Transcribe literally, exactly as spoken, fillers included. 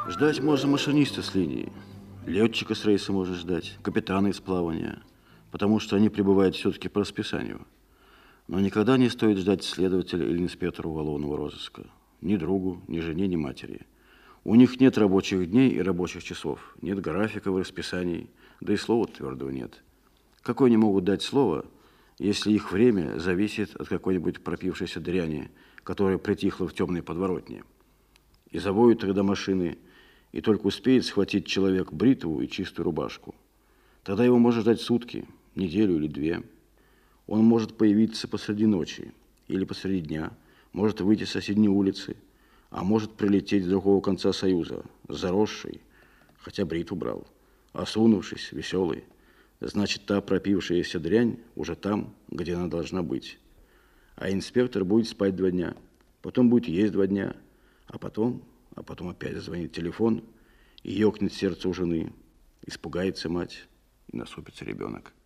Ждать можно машиниста с линии, летчика с рейса можно ждать, капитана из плавания, потому что они прибывают все-таки по расписанию. Но никогда не стоит ждать следователя или инспектора уголовного розыска. Ни другу, ни жене, ни матери. У них нет рабочих дней и рабочих часов, нет графиков и расписаний, да и слова твердого нет. Какое они могут дать слово, если их время зависит от какой-нибудь пропившейся дряни, которая притихла в темной подворотне? И завоют тогда машины, и только успеет схватить человек бритву и чистую рубашку. Тогда его можно ждать сутки, неделю или две. Он может появиться посреди ночи или посреди дня, может выйти с соседней улицы, а может прилететь с другого конца Союза, заросший, хотя бритву брал, осунувшись, веселый. Значит, та пропившаяся дрянь уже там, где она должна быть. А инспектор будет спать два дня, потом будет есть два дня, а потом, а потом опять зазвонит телефон, и ёкнет сердце у жены, испугается мать, и насупится ребенок.